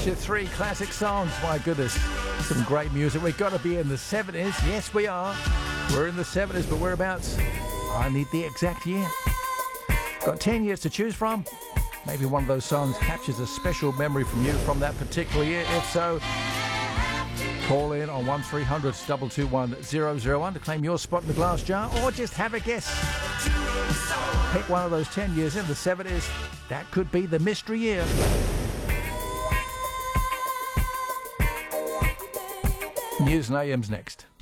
you three classic songs. My goodness, some great music. We've got to be in the 70s. Yes, we are. We're in the 70s, but whereabouts? I need the exact year. Got 10 years to choose from. Maybe one of those songs captures a special memory from you from that particular year. If so, call in on 1300 221 001 to claim your spot in the glass jar, or just have a guess. Pick one of those 10 years in the 70s. That could be the mystery year. News and AM's next.